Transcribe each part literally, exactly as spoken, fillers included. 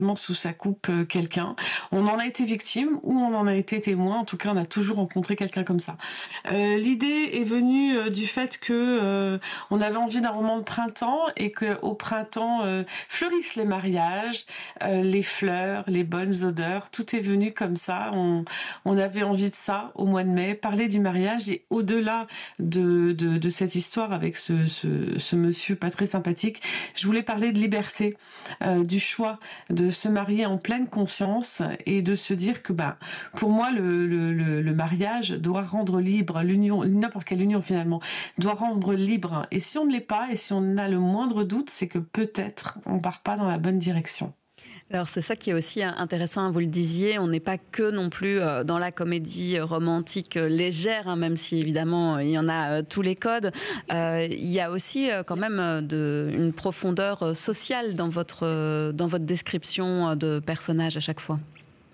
sous sa coupe euh, quelqu'un. On en a été victime ou on en a été témoin. En tout cas, on a toujours rencontré quelqu'un comme ça. Euh, l'idée est venue euh, du fait que euh, on avait envie d'un roman de printemps et que au printemps euh, fleurissent les mariages, euh, les fleurs, les bonnes odeurs. Tout est venu comme ça. On, on avait envie de ça au mois de mai, parler du mariage et au-delà de, de, de cette histoire avec ce, ce, ce monsieur pas très sympathique, je voulais parler de liberté, euh, du choix de se marier en pleine conscience et de se dire que bah pour moi le, le, le, le mariage doit rendre libre l'union, n'importe quelle union finalement doit rendre libre, et si on ne l'est pas et si on a le moindre doute, c'est que peut-être on part pas dans la bonne direction. Alors c'est ça qui est aussi intéressant, vous le disiez, on n'est pas que non plus dans la comédie romantique légère, hein, même si évidemment il y en a tous les codes. Euh, il y a aussi quand même de, une profondeur sociale dans votre, dans votre description de personnages à chaque fois.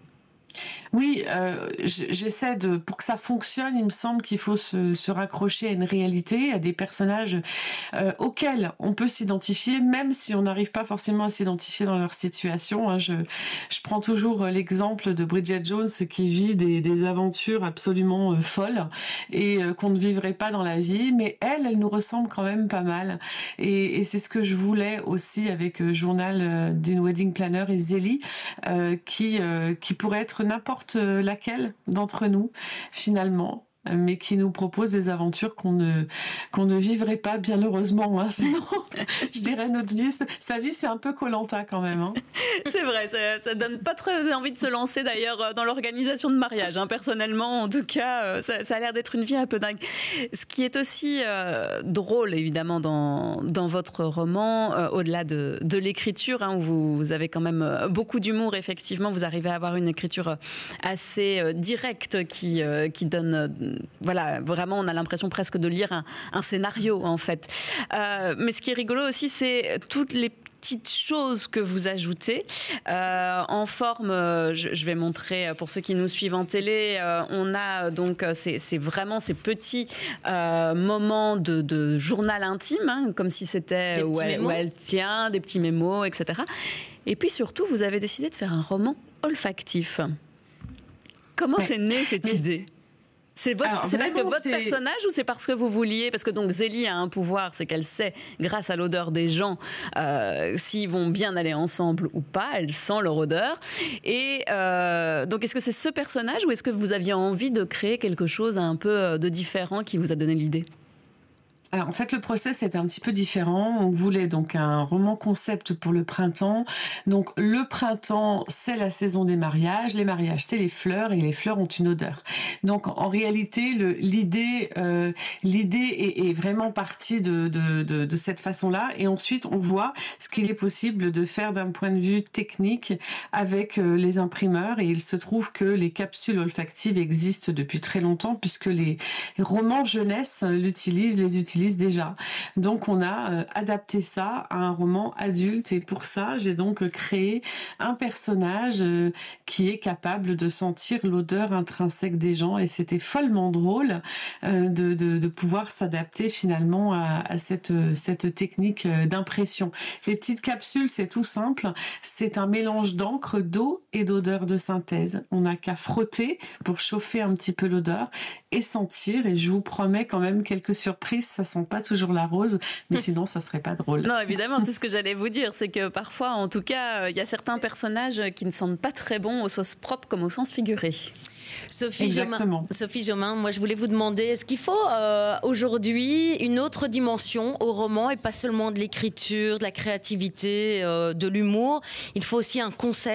Oui, euh, j'essaie de, pour que ça fonctionne, il me semble qu'il faut se, se raccrocher à une réalité, à des personnages euh, auxquels on peut s'identifier, même si on n'arrive pas forcément à s'identifier dans leur situation. Hein. Je, je prends toujours l'exemple de Bridget Jones qui vit des, des aventures absolument euh, folles et euh, qu'on ne vivrait pas dans la vie, mais elle, elle nous ressemble quand même pas mal. Et, et c'est ce que je voulais aussi avec euh, Journal d'une Wedding Planner et Zélie, euh, qui, euh, qui pourrait être n'importe laquelle d'entre nous finalement, mais qui nous propose des aventures qu'on ne qu'on ne vivrait pas, bien heureusement. Hein. Sinon, je dirais notre vie, sa vie, c'est un peu Koh-Lanta quand même. Hein. C'est vrai, ça, ça donne pas très envie de se lancer d'ailleurs dans l'organisation de mariage. Hein. Personnellement, en tout cas, ça, ça a l'air d'être une vie un peu dingue. Ce qui est aussi euh, drôle, évidemment, dans dans votre roman, euh, au-delà de de l'écriture, hein, où vous, vous avez quand même beaucoup d'humour. Effectivement, vous arrivez à avoir une écriture assez euh, directe qui euh, qui donne euh, voilà, vraiment, on a l'impression presque de lire un, un scénario, en fait. Euh, mais ce qui est rigolo aussi, c'est toutes les petites choses que vous ajoutez euh, en forme. Euh, je, je vais montrer pour ceux qui nous suivent en télé. Euh, on a donc c'est, c'est vraiment ces petits euh, moments de, de journal intime, hein, comme si c'était où elle, où elle tient des petits mémos, et cetera. Et puis surtout, vous avez décidé de faire un roman olfactif. Comment ouais. c'est né cette mais... idée? C'est, votre, Alors, c'est parce que votre c'est... personnage ou c'est parce que vous vouliez... Parce que donc Zélie a un pouvoir, c'est qu'elle sait, grâce à l'odeur des gens, euh, s'ils vont bien aller ensemble ou pas. Elle sent leur odeur. Et euh, donc, est-ce que c'est ce personnage ou est-ce que vous aviez envie de créer quelque chose un peu de différent qui vous a donné l'idée ? Alors en fait le process était un petit peu différent. On voulait donc un roman concept pour le printemps. Donc le printemps c'est la saison des mariages, les mariages c'est les fleurs et les fleurs ont une odeur. Donc en réalité le, l'idée euh, l'idée est, est vraiment partie de, de, de, de cette façon-là et ensuite on voit ce qu'il est possible de faire d'un point de vue technique avec euh, les imprimeurs et il se trouve que les capsules olfactives existent depuis très longtemps puisque les romans jeunesse l'utilisent, les utilisent déjà. Donc on a euh, adapté ça à un roman adulte et pour ça j'ai donc créé un personnage euh, qui est capable de sentir l'odeur intrinsèque des gens et c'était follement drôle euh, de, de, de pouvoir s'adapter finalement à, à cette, cette technique d'impression. Les petites capsules c'est tout simple, c'est un mélange d'encre, d'eau et d'odeur de synthèse. On n'a qu'à frotter pour chauffer un petit peu l'odeur et sentir et je vous promets quand même quelques surprises, ça sent pas toujours la rose, mais sinon ça serait pas drôle. Non, évidemment, c'est ce que j'allais vous dire, c'est que parfois, en tout cas, il y a certains personnages qui ne sentent pas très bon au sens propre comme au sens figuré. Sophie Jaumain, Sophie Jaumain, moi je voulais vous demander, est-ce qu'il faut euh, aujourd'hui une autre dimension au roman et pas seulement de l'écriture, de la créativité, euh, de l'humour, il faut aussi un concept ?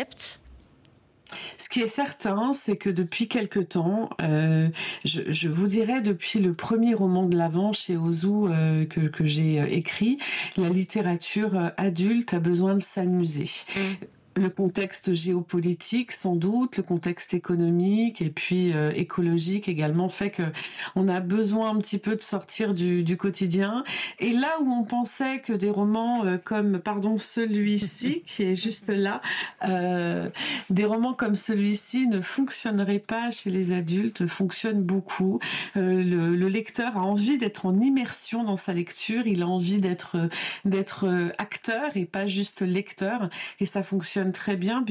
Ce qui est certain, c'est que depuis quelque temps, euh, je, je vous dirais depuis le premier roman de l'Avent chez Ozu euh, que, que j'ai écrit, la littérature adulte a besoin de s'amuser. Mmh. Le contexte géopolitique sans doute, le contexte économique et puis euh, écologique également fait que on a besoin un petit peu de sortir du, du quotidien. Et là où on pensait que des romans euh, comme, pardon, celui-ci qui est juste là, euh, des romans comme celui-ci ne fonctionneraient pas chez les adultes, fonctionnent beaucoup. Euh, le, le lecteur a envie d'être en immersion dans sa lecture, il a envie d'être d'être acteur et pas juste lecteur, et ça fonctionne fonctionne très bien